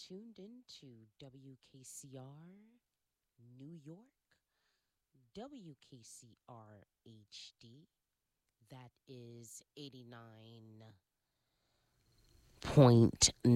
tuned in to WKCR New York, WKCR HD. That is 89.9